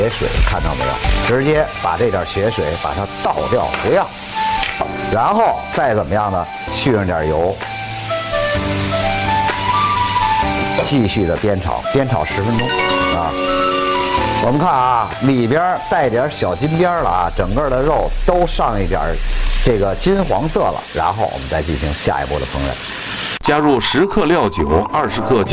血水，看到没有？直接把这点血水把它倒掉，不要。然后再怎么样呢？续上点油，继续的煸炒，煸炒10分钟啊。我们看啊，里边带点小金边了啊，整个的肉都上一点这个金黄色了，然后我们再进行下一步的烹饪。 加入10克料酒，20克。